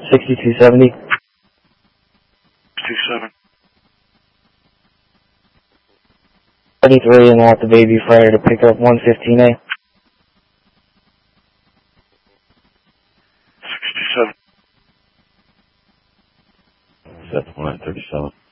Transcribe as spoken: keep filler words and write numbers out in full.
sixty-two seventy. two seven. thirty-three and want the baby freighter to pick up one fifteen A. sixty-seven. Set one at thirty-seven.